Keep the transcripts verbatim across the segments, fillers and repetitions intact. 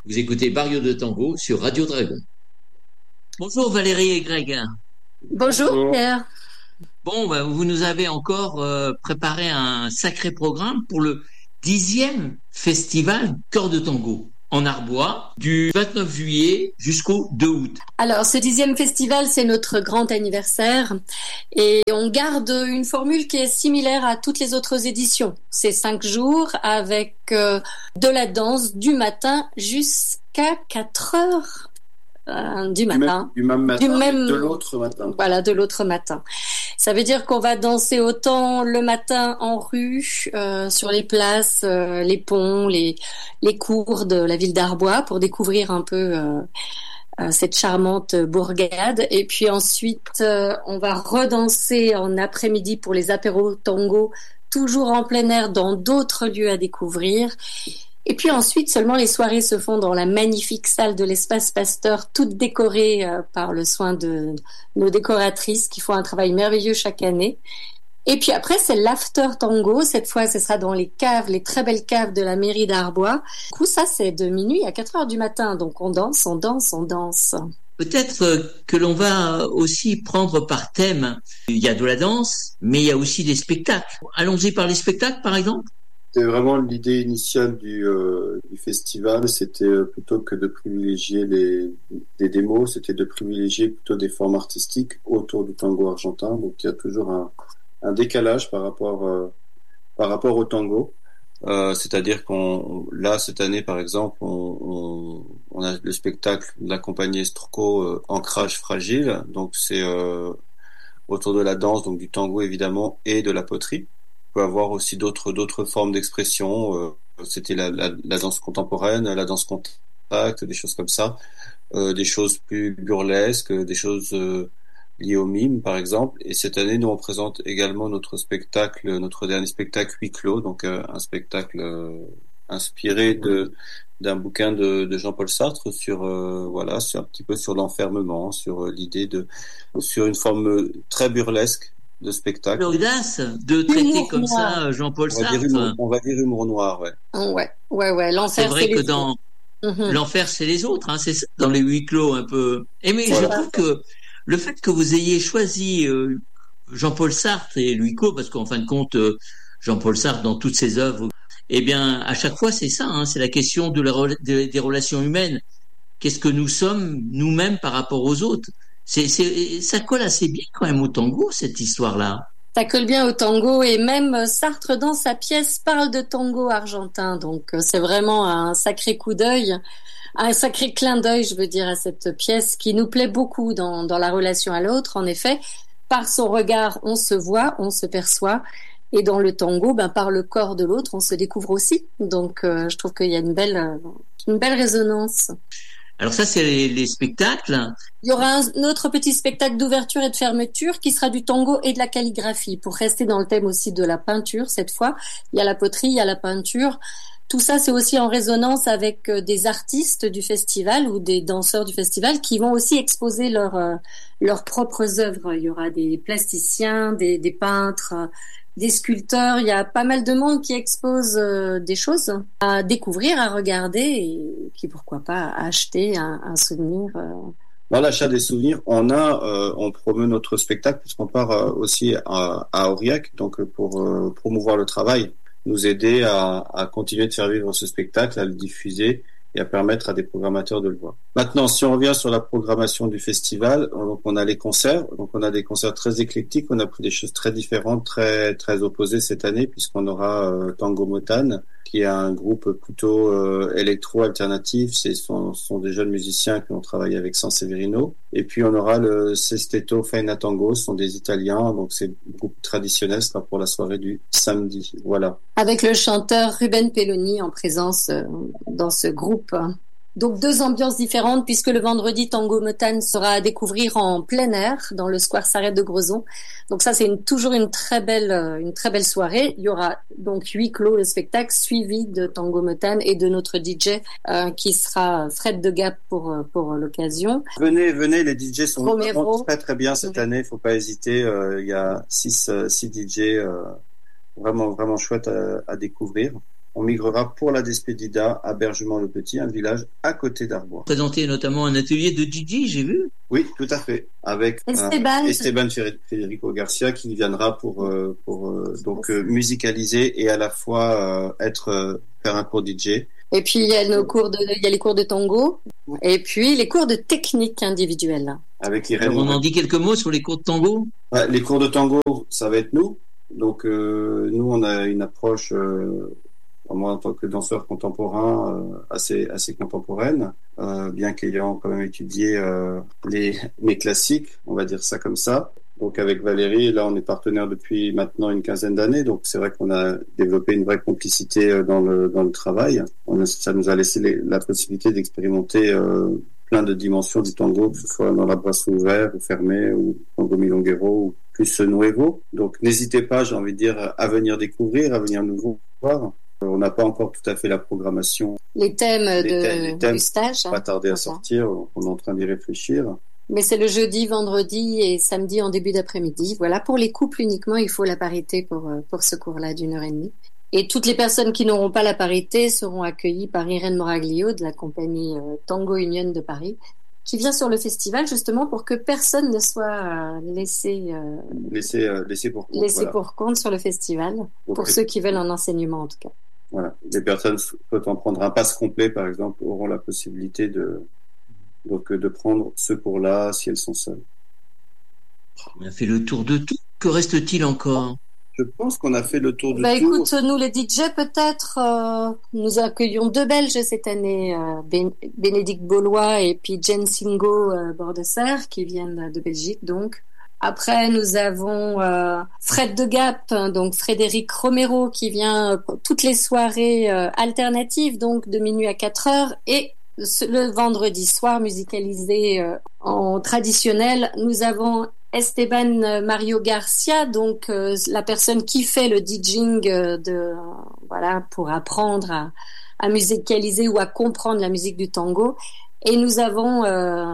Vous écoutez Barrio de Tango sur Radio Dragon. Bonjour Valérie et Greg. Bonjour Pierre. Bon, bah, vous nous avez encore euh, préparé un sacré programme pour le dixième festival Cœur de Tango en Arbois du vingt-neuf juillet jusqu'au deux août. Alors, ce dixième festival, c'est notre grand anniversaire et on garde une formule qui est similaire à toutes les autres éditions. C'est cinq jours avec euh, de la danse du matin jusqu'à quatre heures. Euh, du matin, du même, du même matin, du même, de l'autre matin. Voilà, de l'autre matin. Ça veut dire qu'on va danser autant le matin en rue, euh, sur les places, euh, les ponts, les les cours de la ville d'Arbois pour découvrir un peu euh, euh, cette charmante bourgade. Et puis ensuite, euh, on va redanser en après-midi pour les apéros tango, toujours en plein air dans d'autres lieux à découvrir. Et puis ensuite, seulement les soirées se font dans la magnifique salle de l'Espace Pasteur, toute décorée euh, par le soin de nos décoratrices qui font un travail merveilleux chaque année. Et puis après, c'est l'after tango. Cette fois, ce sera dans les caves, les très belles caves de la mairie d'Arbois. Du coup, ça, c'est de minuit à quatre heures du matin. Donc, on danse, on danse, on danse. Peut-être que l'on va aussi prendre par thème, il y a de la danse, mais il y a aussi des spectacles. Allons-y par les spectacles, par exemple. C'était vraiment l'idée initiale du, euh, du festival, c'était euh, plutôt que de privilégier les, des démos, c'était de privilégier plutôt des formes artistiques autour du tango argentin. Donc il y a toujours un, un décalage par rapport, euh, par rapport au tango. Euh, c'est-à-dire qu'on, là cette année par exemple, on, on, on a le spectacle de la compagnie Estruco, euh, Ancrage fragile. Donc c'est euh, autour de la danse, donc du tango évidemment, et de la poterie. On peut avoir aussi d'autres d'autres formes d'expression. Euh, c'était la, la, la danse contemporaine, la danse contact, des choses comme ça, euh, des choses plus burlesques, des choses euh, liées au mime par exemple. Et cette année, nous on présente également notre spectacle, notre dernier spectacle huis clos, donc euh, un spectacle euh, inspiré de d'un bouquin de, de Jean-Paul Sartre sur euh, voilà, sur un petit peu sur l'enfermement, sur euh, l'idée de sur une forme très burlesque de spectacle. L'audace de traiter Humour comme noir. ça Jean-Paul On va, Sartre. dire humour, on va dire humour noir, ouais. Ouais, ouais, ouais. L'enfer, C'est vrai c'est que les dans mm-hmm. l'enfer, c'est les autres, hein, c'est ça, dans les huis clos un peu. Et mais C'est je ça. trouve que le fait que vous ayez choisi euh, Jean-Paul Sartre et le huis clos, parce qu'en fin de compte, euh, Jean-Paul Sartre, dans toutes ses œuvres, eh bien, à chaque fois, c'est ça, hein, c'est la question de la, de, des relations humaines. Qu'est-ce que nous sommes nous-mêmes par rapport aux autres? C'est, c'est, ça colle assez bien quand même au tango, cette histoire-là. Ça colle bien au tango et même Sartre dans sa pièce parle de tango argentin. Donc c'est vraiment un sacré coup d'œil, un sacré clin d'œil, je veux dire, à cette pièce qui nous plaît beaucoup dans, dans la relation à l'autre. En effet, par son regard, on se voit, on se perçoit. Et dans le tango, ben, par le corps de l'autre, on se découvre aussi. Donc euh, je trouve qu'il y a une belle, une belle résonance. Alors ça, c'est les, les spectacles. Il y aura un autre petit spectacle d'ouverture et de fermeture qui sera du tango et de la calligraphie. Pour rester dans le thème aussi de la peinture, cette fois, il y a la poterie, il y a la peinture. Tout ça, c'est aussi en résonance avec des artistes du festival ou des danseurs du festival qui vont aussi exposer leurs euh, leurs propres œuvres. Il y aura des plasticiens, des, des peintres, des sculpteurs. Il y a pas mal de monde qui expose euh, des choses à découvrir, à regarder et puis pourquoi pas à acheter un, un souvenir. Euh... Dans l'achat des souvenirs, on a, euh, on promeut notre spectacle puisqu'on part euh, aussi à, à Aurillac, donc pour euh, promouvoir le travail, nous aider à, à continuer de faire vivre ce spectacle, à le diffuser et à permettre à des programmateurs de le voir. Maintenant, si on revient sur la programmation du festival, donc on a les concerts, donc on a des concerts très éclectiques, on a pris des choses très différentes, très très opposées cette année, puisqu'on aura euh, Tango Motan, qui est un groupe plutôt euh, électro-alternatif, ce sont, sont des jeunes musiciens qui ont travaillé avec San Severino, et puis on aura le Sesteto Faina Tango, ce sont des Italiens, donc c'est un groupe traditionnel, ce sera pour la soirée du samedi, voilà. Avec le chanteur Ruben Pelloni en présence euh, dans ce groupe. Donc deux ambiances différentes puisque le vendredi Tango Motan sera à découvrir en plein air dans le square Sarrette de Grezon. Donc ça c'est une, toujours une très belle une très belle soirée. Il y aura donc huis clos le spectacle suivi de Tango Motan et de notre D J euh, qui sera Fred de Gap pour pour l'occasion. Venez venez les D J sont Romero. vraiment très très bien cette année, faut pas hésiter, euh, il y a six six D J euh, vraiment vraiment chouettes à, à découvrir. on migrera pour la Despedida à Bergement-le-Petit, un village à côté d'Arbois. Présenter notamment un atelier de D J, j'ai vu. Oui, tout à fait, avec Esteban, euh, Esteban Federico Garcia qui viendra pour euh, pour euh, donc euh, musicaliser et à la fois euh, être euh, faire un cours D J. Et puis il y a nos cours de, il y a les cours de tango, et puis les cours de technique individuelle. Avec Irène. Alors on en dit quelques mots sur les cours de tango. Ouais, les cours de tango, ça va être nous. Donc euh, nous, on a une approche, euh, moi en tant que danseur contemporain, euh, assez assez contemporaine, euh, bien qu'ayant quand même étudié euh, les mes classiques, on va dire ça comme ça. Donc avec Valérie, là on est partenaire depuis maintenant une quinzaine d'années, donc c'est vrai qu'on a développé une vraie complicité dans le dans le travail. On a, ça nous a laissé les, la possibilité d'expérimenter euh, plein de dimensions du tango, que ce soit dans la brasserie ouverte ou fermée, ou tango milonguero, ou plus nuevo. Donc n'hésitez pas, j'ai envie de dire, à venir découvrir, à venir nous voir. On n'a pas encore tout à fait la programmation. Les thèmes, les de, thèmes, les thèmes du stage. Pas tarder à Voilà. sortir, on est en train d'y réfléchir. Mais c'est le jeudi, vendredi et samedi en début d'après-midi. Voilà, pour les couples uniquement, il faut la parité pour, pour ce cours-là d'une heure et demie. Et toutes les personnes qui n'auront pas la parité seront accueillies par Irène Moraglio de la compagnie Tango Union de Paris, qui vient sur le festival justement pour que personne ne soit laissé, euh, laissé, euh, laissé pour compte, laissé voilà. pour compte sur le festival, Donc, pour ceux qui veulent un enseignement en tout cas. Voilà. Les personnes souhaitant prendre un pass complet, par exemple, auront la possibilité de, donc, de prendre ce cours-là si elles sont seules. On a fait le tour de tout. Que reste-t-il encore? Je pense qu'on a fait le tour de bah, tout. Écoute, nous les D J peut-être, euh, nous accueillons deux Belges cette année, euh, ben- Bénédicte Baulois et puis Jen Singo euh, Bordesser qui viennent de Belgique donc. Après nous avons euh, Fred de Gap, hein, donc Frédéric Romero qui vient euh, toutes les soirées euh, alternatives donc de minuit à quatre heures et ce, le vendredi soir musicalisé euh, en traditionnel. Nous avons Esteban Mario Garcia, donc euh, la personne qui fait le DJing euh, de euh, voilà pour apprendre à, à musicaliser ou à comprendre la musique du tango. Et nous avons euh,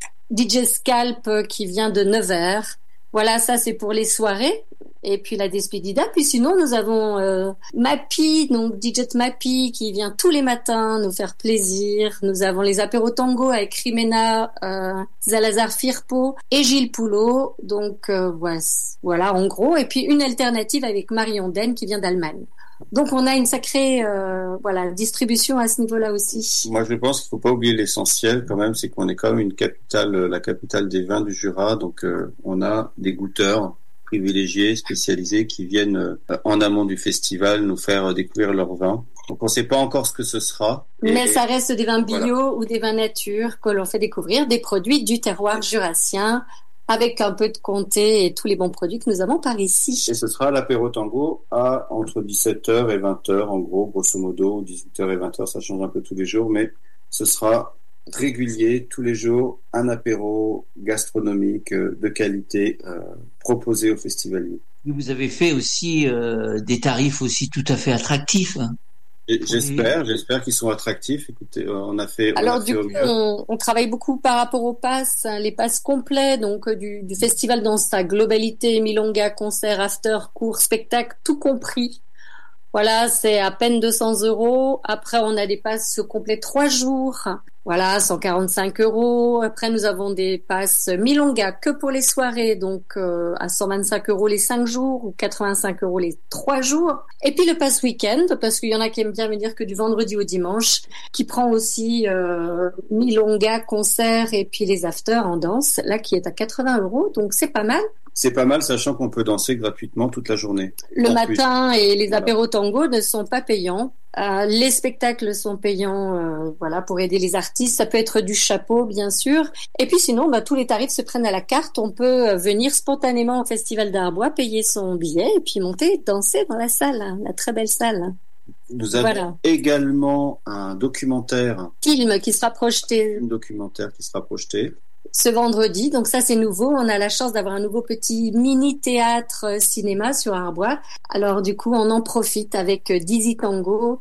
D J Scalp euh, qui vient de Nevers. Voilà, ça c'est pour les soirées. Et puis la Despedida. Puis sinon nous avons euh, Mappy, donc D J Mappy qui vient tous les matins nous faire plaisir. Nous avons les apéros tango avec Rimena, euh, Zalazar Firpo et Gilles Poulot. Donc euh, voilà, voilà en gros. Et puis une alternative avec Marion Den qui vient d'Allemagne. Donc on a une sacrée euh, voilà distribution à ce niveau-là aussi. Moi je pense qu'il faut pas oublier l'essentiel quand même, c'est qu'on est quand même une capitale, la capitale des vins du Jura. Donc euh, on a des goûteurs privilégiés, spécialisés, qui viennent euh, en amont du festival nous faire euh, découvrir leurs vins. Donc on ne sait pas encore ce que ce sera. Mais et, ça reste des vins bio voilà. ou des vins nature que l'on fait découvrir, des produits du terroir jurassien, avec un peu de comté et tous les bons produits que nous avons par ici. Et ce sera l'apéro tango à entre dix-sept heures et vingt heures, en gros, grosso modo, dix-huit heures et vingt heures, ça change un peu tous les jours, mais ce sera régulier, tous les jours, un apéro gastronomique euh, de qualité euh, proposé aux festivaliers. Vous avez fait aussi euh, des tarifs aussi tout à fait attractifs. Hein. Et j'espère, oui. j'espère qu'ils sont attractifs. Écoutez, on a fait. Alors on a du fait coup, on, on travaille beaucoup par rapport aux passes, hein, les passes complets, donc euh, du, du festival dans sa globalité, milonga, concert, after, cours, spectacle, tout compris. Voilà, c'est à peine deux cents euros. Après, on a des passes complets trois jours. Voilà, cent quarante-cinq euros. Après, nous avons des passes milonga que pour les soirées, donc euh, à cent vingt-cinq euros les cinq jours ou quatre-vingt-cinq euros les trois jours. Et puis le pass week-end, parce qu'il y en a qui aiment bien me dire que du vendredi au dimanche, qui prend aussi euh, milonga, concert et puis les afters en danse, là qui est à quatre-vingts euros, donc c'est pas mal. C'est pas mal, sachant qu'on peut danser gratuitement toute la journée. Le matin plus. et les Voilà. apéros tango ne sont pas payants. Euh, les spectacles sont payants, euh, voilà, pour aider les artistes. Ça peut être du chapeau, bien sûr. Et puis sinon, bah, tous les tarifs se prennent à la carte. On peut euh, venir spontanément au Festival d'Arbois, payer son billet et puis monter, danser dans la salle, hein, la très belle salle. Nous avons Voilà. également un documentaire, Film qui sera projeté un documentaire qui sera projeté. ce vendredi. Donc ça, c'est nouveau. On a la chance d'avoir un nouveau petit mini-théâtre euh, cinéma sur Arbois. Alors du coup, on en profite avec euh, Dizzy Tango,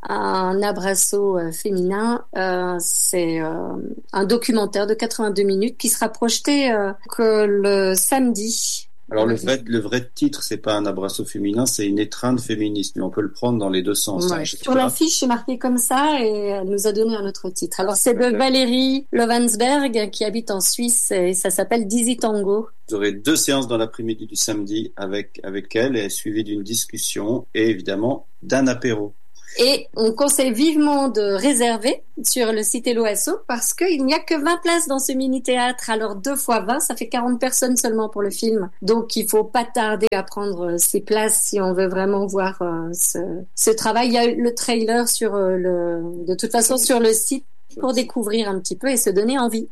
un abrasso euh, féminin. Euh, c'est euh, un documentaire de quatre-vingt-deux minutes qui sera projeté euh, que le samedi Alors le vrai, le vrai titre, c'est pas un abrazo féminin, c'est une étreinte féministe, mais on peut le prendre dans les deux sens. Ouais. Hein, Sur l'affiche, c'est marqué comme ça et elle nous a donné un autre titre. Alors c'est de Valérie Lovansberg qui habite en Suisse et ça s'appelle Dizzy Tango. Vous aurez deux séances dans l'après-midi du samedi avec avec elle, et suivies d'une discussion et évidemment d'un apéro. Et on conseille vivement de réserver sur le site Hello S O parce qu'il n'y a que vingt places dans ce mini-théâtre. Alors deux fois vingt, ça fait quarante personnes seulement pour le film. Donc il faut pas tarder à prendre ces places si on veut vraiment voir euh, ce, ce travail. Il y a le trailer sur euh, le, de toute façon sur le site pour découvrir un petit peu et se donner envie.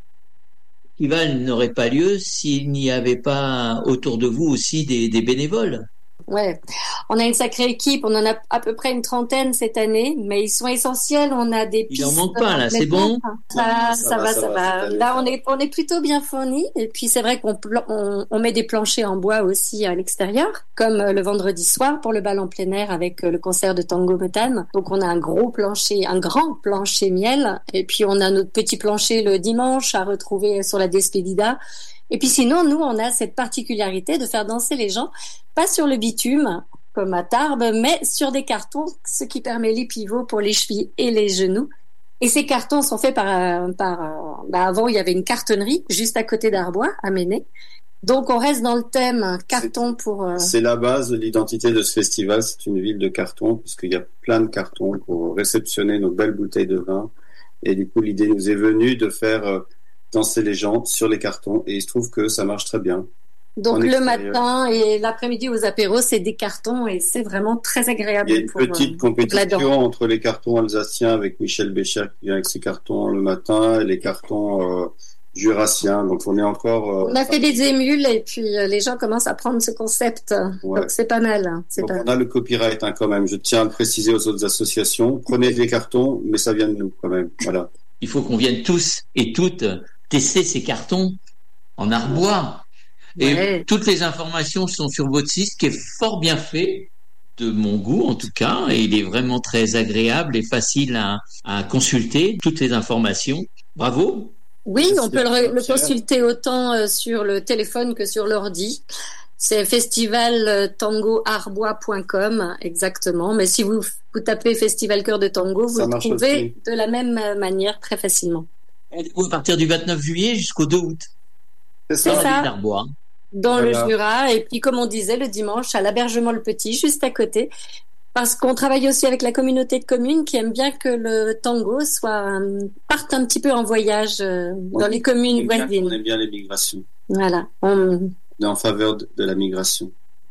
Le festival n'aurait pas lieu s'il n'y avait pas autour de vous aussi des, des bénévoles. Ouais, on a une sacrée équipe, on en a à peu près une trentaine cette année, mais ils sont essentiels. On a des pistes. Il en manque pas là, c'est bon. Ça, ça, ça va, ça va. Là, on est, on est plutôt bien fournis. Et puis c'est vrai qu'on on, on met des planchers en bois aussi à l'extérieur, comme le vendredi soir pour le bal en plein air avec le concert de Tango Metane. Donc on a un gros plancher, un grand plancher miel, et puis on a notre petit plancher le dimanche à retrouver sur la Despedida. Et puis sinon, nous, on a cette particularité de faire danser les gens, pas sur le bitume, comme à Tarbes, mais sur des cartons, ce qui permet les pivots pour les chevilles et les genoux. Et ces cartons sont faits par... par bah avant, il y avait une cartonnerie juste à côté d'Arbois, à Méné. Donc, on reste dans le thème carton c'est, pour... Euh... C'est la base de l'identité de ce festival, c'est une ville de carton, puisqu'il y a plein de cartons pour réceptionner nos belles bouteilles de vin. Et du coup, l'idée nous est venue de faire... Euh, danser les gens sur les cartons et il se trouve que ça marche très bien. Donc le matin et l'après-midi aux apéros, c'est des cartons et c'est vraiment très agréable. Il y a une pour, petite euh, compétition entre les cartons alsaciens avec Michel Bécher qui vient avec ses cartons le matin et les cartons euh, jurassiens. Donc on est encore... Euh, on a fait des émules et puis euh, les gens commencent à prendre ce concept. Ouais. Donc c'est pas mal. C'est Donc pas on mal. a le copyright hein, quand même. Je tiens à le préciser aux autres associations. Prenez des cartons, mais ça vient de nous quand même. Voilà. Il faut qu'on vienne tous et toutes tester ces cartons en Arbois. Et ouais. Toutes les informations sont sur votre site qui est fort bien fait, de mon goût en tout cas, et il est vraiment très agréable et facile à, à consulter, toutes les informations. Bravo. Oui, on peut le, le consulter autant sur le téléphone que sur l'ordi. C'est festival tango arbois point com exactement, mais si vous, vous tapez Festival Cœur de Tango, vous Ça le trouvez aussi. De la même manière très facilement. À partir du vingt-neuf juillet jusqu'au deux août. C'est ça. C'est ça. D'Arbois. Dans voilà. Le Jura. Et puis, comme on disait, le dimanche, à l'Abergement-le-Petit, juste à côté. Parce qu'on travaille aussi avec la communauté de communes qui aime bien que le tango soit, parte un petit peu en voyage euh, dans les communes voisines. On aime bien les migrations. Voilà. On... On est en faveur de, de la migration.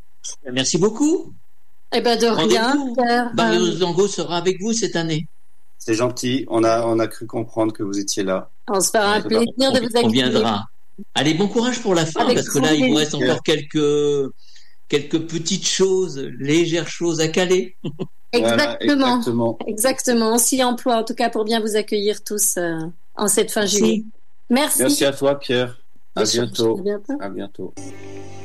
Merci beaucoup. Eh ben, de rien. Barrio Tango sera avec vous cette année. C'est gentil. On a, on a cru comprendre que vous étiez là. On se fera un plaisir de vous accueillir. On viendra. Allez, bon courage pour la fin, Avec parce que là, il vous reste encore quelques, quelques petites choses, légères choses à caler. Exactement. Voilà, exactement. Exactement. On s'y emploie, en tout cas, pour bien vous accueillir tous euh, en cette fin juillet. Merci. Merci à toi, Pierre. À bientôt. À bientôt. À bientôt.